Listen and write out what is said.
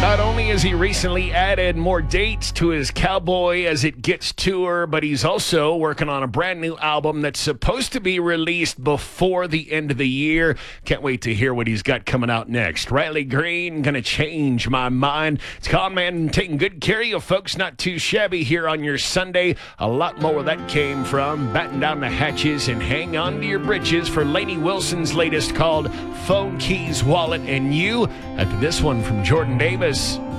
Not only has he recently added more dates to his Cowboy as It Gets tour, but he's also working on a brand new album that's supposed to be released before the end of the year. Can't wait to hear what he's got coming out next. Riley Green, Gonna Change My Mind. It's Conman taking good care of you folks. Not too shabby here on your Sunday. A lot more where that came from. Batten down the hatches and hang on to your britches for Lainey Wilson's latest called Phone, Keys, Wallet, and You. After this one from Jordan Davis.